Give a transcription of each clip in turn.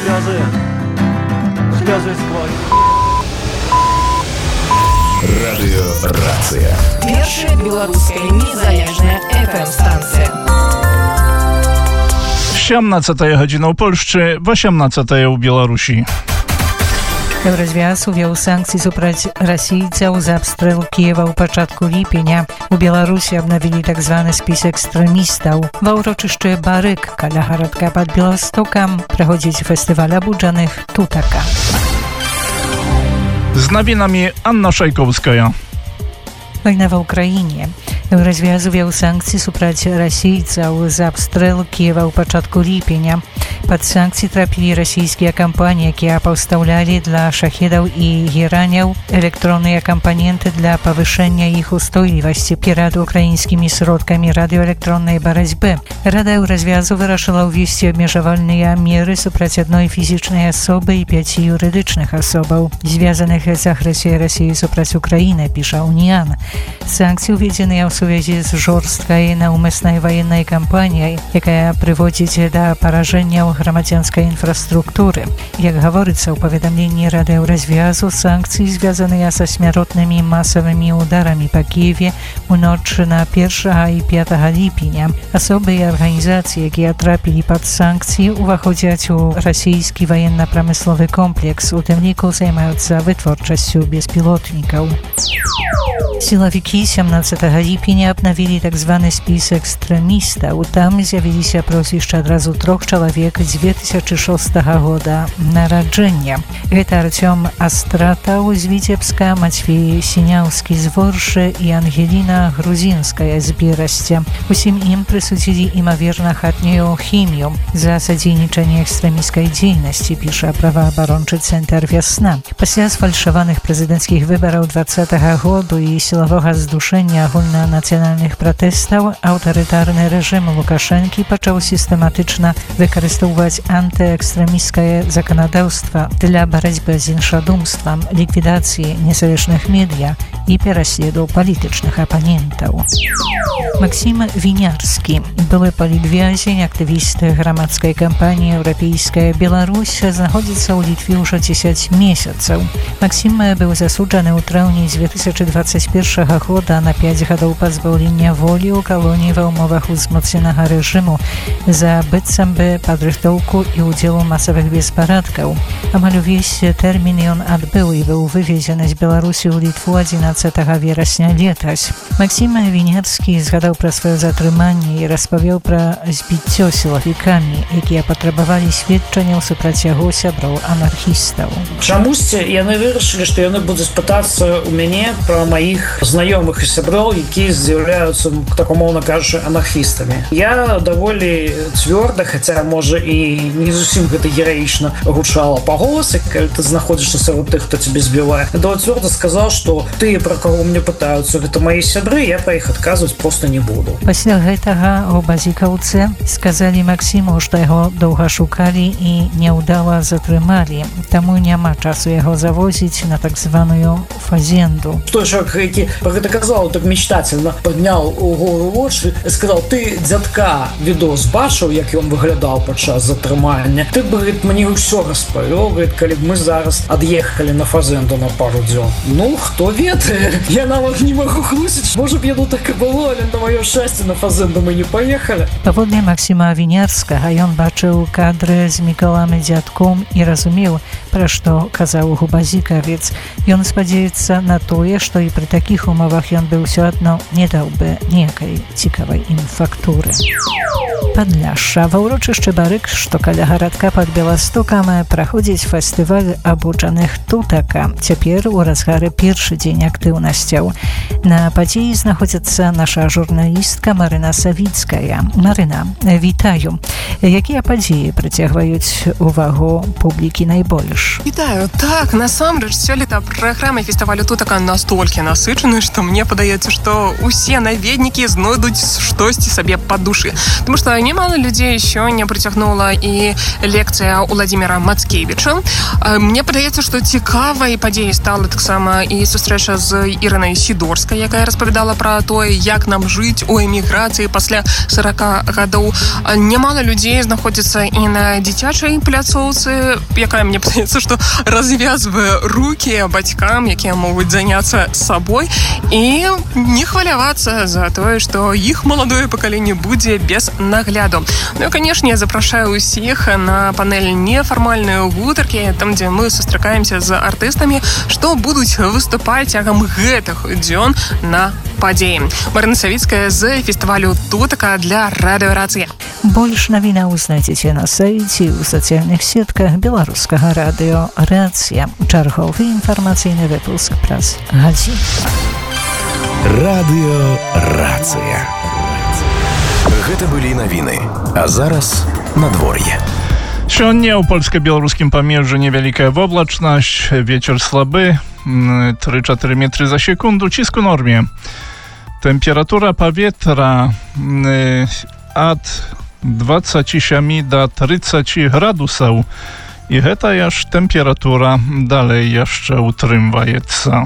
Слезы сквозь. Радыёрацыя. Першая беларуская незалежная FM-станція. 17 godzina w Polsce, 18 u Białorusi. Еўразвяз увёў санкцыі супраць расійцаў за абстрэл Кіева ў пачатку ліпеня. У Беларусі абнавілі так званы спіс экстрэмістаў. Ва ўрочышчы Барык каля гарадка пад Беластокам праходзіць фестываль абуджаных Тутака. Z nowinami Anna Szajkowska. Вайна ва ўкраіне. Еўразвяз увёў санкцыі супраць расійцаў за абстрэл Кіева ў пачатку ліпеня. Пад санкцыі трапілі расійскія кампаніі, якія паўстаўлялі для шахедаў і гераняў электронныя кампаненты для павышэння іх устойлівасці перад украінскімі сродкамі радыёэлектроннай барацьбы. Рада Еўразвязу вырашыла ўвесці абмежавальныя меры супраць адной фізічнай асобы і 5 юрыдычных асобаў, звязаных з агрэсіяй Расіі супраць Украіны, піша Уніан. Санкцыі ўведзеныя ў сувязі з жорсткай наўмыснай ваеннай кампаніяй, якая прыводзіць да паражэння грамадзянскай інфраструктуры. Як гаворыцца ў паведамленні Рады Еўразвязу, санкцыі звязаныя са смяротнымі масавымі ударамі па Кіеве ў ноч на 1 і 5 ліпеня. Асобы і арганізацыі, якія трапілі пад санкцыі, уваходзяць у расійскі ваенна-прамысловы комплекс, у тым ліку займаюцца вытворчасцю беспілотнікаў. Сілавікі 17 ліпеня абнавілі так званы спіс экстрэмістаў. Там з'явіліся прозвішча адразу 3 чалавек 2006 года нараджэння. Гэта Артём Астратаў з Віцебска, Мацвей Сіняўскі з Воршы і Ангеліна Грузінская з Берасця. Усім ім прысудзілі імаверна хатнюю хімію за садзейнічанне экстрэміскай дзейнасці, піша праваабарончы цэнтр «Вясна». Пасля сфальшаваных прэзідэнцкіх выбараў 2020 году і сілавога здушэння агульнанацыянальных пратэстаў аўтарытарны рэжым Лукашэнкі пачаў сістэматычна выкарыстоўваць антыэкстрэміскае заканадаўства для барацьбы з іншадумствам, ліквідацыі незалежных медыя і пераследу палітычных апанентаў. Максім Вінярскі, былы палітвязень, актывіст грамадскай кампаніі «Еўрапейская Беларусь», знаходзіцца ў Літве ўжо 10 месяцаў. Максім быў засуджаны ў траўні 2021 года на 5 гадоў пазбаўлення волі ў калоніі ва ўмовах узмоцненага рэжыму за быццам бы падрыхтоўку і ўдзел у масавых беспарадкаў. Амаль увесь тэрмін ён адбыў і быў вывезены з Беларусі ў Літву 11 верасня летась. Максім Вінярскі згадаў пра сваё затрыманне і распавёў пра збіццё сілавікамі, якія патрабавалі сведчанняў супраць яго сяброў-анархістаў. Чамусьці яны вырашылі, што яны будуць пытацца ў мяне пра маіх знаёмых і сяброў, якія з'яўляюцца, так умоўна кажучы, анархістамі. Я даволі цвёрда, хаця, можа, і не зусім гэта гераічна гучала па голасе, калі ты знаходзішся сярод тых, хто цябе збівае. Я даволі цвёрда сказаў, што тыя, пра каго мне пытаюцца, гэта мае сябры, я пра іх адказваць проста не буду. Пасля гэтага у базікаўцы сказалі Максіму, што яго доўга шукалі і няўдала затрымалі, таму няма часу яго завозіць на так званую фазенду. Той чалавек, які пра гэта казаў, так мечтательна падняў угору вочы і сказаў: ты, дзядка, відос бачыў, як ён выглядаў падчас затрымання? Ты бы, говорит, мне ўсё распавёў, говорит, калі б мы зараз ад'ехалі на фазенду на пару дзён. Ну, хто ведае? Я нават не магу хлусіць. Можа б, яно так і было, але на маё шчасце на фазенду мы не паехалі. Паводле Максіма Вінярскага, ён бачыў кадры з Мікалам і дзядком і разумеў, пра што казаў губазікавец. Ён спадзяецца на тое, што і пры такіх умовах ён бы ўсё адно не даў бы ніякай цікавай ім фактуры. Падляшша. Ва ўрочышчы Барык, што каля гарадка пад Беластокам, праходзіць фестываль абуджаных Тутака. Цяпер у разгары першы дзень актыўнасцяў. На падзеі знаходзіцца наша журналістка Марына Савіцкая. Марына, вітаю. Якія падзеі прыцягваюць увагу публікі найбольш? Вітаю. Так, насамрэч, сёлета праграма фестывалю Тутака настолькі насычаны, што мне падаецца, што усе наведнікі знойдуць штосьці сабе па душы. Таму што немало людзей сёння прыцягнула і лекцыя Уладзіміра Мацкевіча. Мне падаецца, што цікавай падзеяй стала таксама і сустрэча з з Іринай Сідорскай, якая распавядала пра тое, як нам жыць у эміграцыі пасля 40 гадоў. Нямала людзей знаходзіцца і на дзіцячай пляцоўцы, якая, мне падаецца, што развязвае рукі бацькам, якія могуць заняцца сабой і не хвалявацца за тое, што іх маладое пакаленне будзе без нагляду. Ну і, канешне, я запрашаю ўсіх на панель нефармальныя гутаркі, там, дзе мы сустракаемся з артыстамі, што будуць выступаць цягам гэтых дзён на падзеі. Марына Савіцкая з фестывалю «Тутака» для радыёрацыі. Больш навінаў знайдзеце на сайце і ў сацыяльных сетках беларускага радыё «Рацыя». Чарговы інфармацыйны выпуск праз гадзіну. Радыё «Рацыя». Гэта былі навіны. А зараз надвор'е. Сёння ў польска-беларускім памежжы невялікая воблачнасць, вецер слабы, 3-4 метры за секунду, ціск у норме. Тэмпература паветра ад 27 до 30 градусаў. І гэтая ж тэмпература далей яшчэ утрымваецца.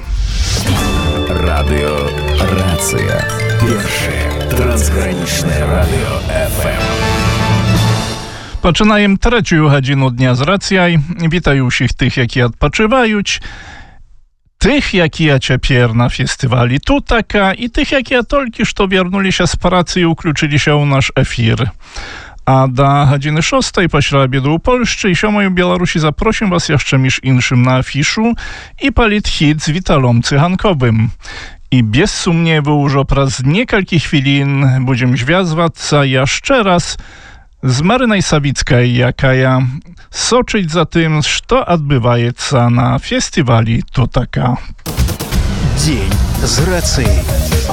Радыё «Рацыя». Першае трансгранічнае радыё FM. Пачынаем 3-ю гадзіну дня з рацыяй. Вітаю ўсіх тых, якія адпачываюць, тых, якія цяпер на фестывалі «Тутака», і тых, якія толькі што вярнуліся з працы і ўключыліся ў наш эфір. А да гадзіны 6 пасля абеду ў Польшчы і 7 ў Беларусі запросім вас яшчэ між іншым на афішу і палітхіт з Віталом Цыганковым. І без сумневу ўжо праз некалькі хвілін будзем звязвацца яшчэ раз з Марынай Савіцкай, якая сочыць за тым, што адбываецца на фестывалі «Тутака». Дзень з рацыяй.